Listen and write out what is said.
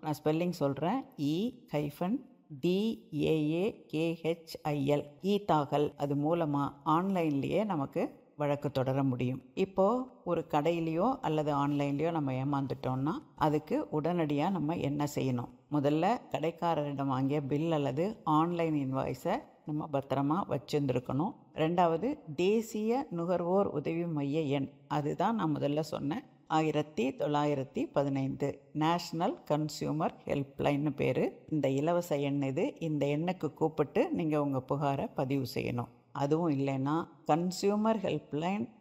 நான் ஸ்பெல்லிங் சொல்கிறேன். DAAKHIL தாகல். அது மூலமாக ஆன்லைன்லேயே நமக்கு வழக்கு தொடர முடியும். இப்போது ஒரு கடையிலையோ அல்லது ஆன்லைன்லேயோ நம்ம ஏமாந்துட்டோம்னா அதுக்கு உடனடியாக நம்ம என்ன செய்யணும்? முதல்ல கடைக்காரரிடம் வாங்கிய பில் அல்லது ஆன்லைன் இன்வாய்ஸை நம்ம பத்திரமா வச்சுருந்துருக்கணும். ரெண்டாவது, தேசிய நுகர்வோர் உதவி மைய எண், அதுதான் நான் முதல்ல சொன்னேன், 1915 நேஷ்னல் கன்சியூமர் ஹெல்ப்லைன்னு பேர். இந்த இலவச எண் இது. இந்த எண்ணுக்கு கூப்பிட்டு நீங்கள் உங்கள் புகாரை பதிவு செய்யணும். அதுவும் இல்லைன்னா கன்சியூமர் ஹெல்ப்லைன்